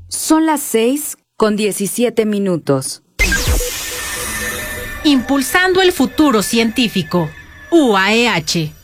Son las 6:17. Impulsando el futuro científico. UAEH.